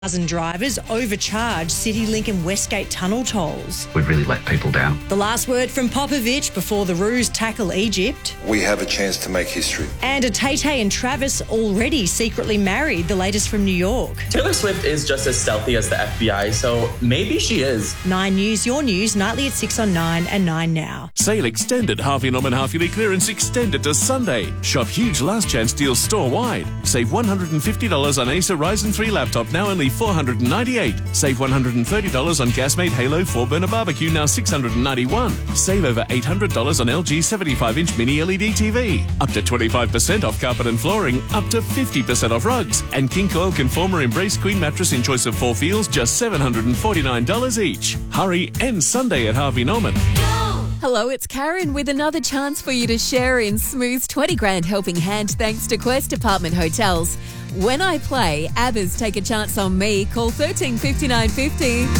Dozen drivers overcharged CityLink and Westgate tunnel tolls. We've really let people down. The last word from Popovich before the Roos tackle Egypt. We have a chance to make history. And Tay and Travis already secretly married, the latest from New York. Taylor Swift is just as stealthy as the FBI, so maybe she is. 9 News, your news, nightly at 6 on 9 and 9 now. Sale extended. Harvey Norman half-yearly clearance extended to Sunday. Shop huge last chance deals store-wide. Save $150 on Acer Ryzen 3 laptop, now only $498. Save $130 on Gasmate Halo 4-burner barbecue, now $691. Save over $800 on LG 75-inch mini LED TV. Up to 25% off carpet and flooring. Up to 50% off rugs. And King Coil Conformer Embrace Queen mattress in choice of 4 feels, just $749 each. Hurry, end Sunday at Harvey Norman. Hello, it's Karen with another chance for you to share in Smooth's 20 grand helping hand thanks to Quest Apartment Hotels. When I play, Abbas Take a Chance on Me. Call 13 59 50.